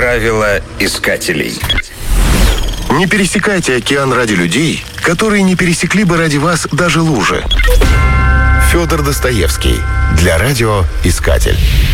Правила искателей. Не пересекайте океан ради людей, которые не пересекли бы ради вас даже лужи. Федор Достоевский. Для радиоискатель.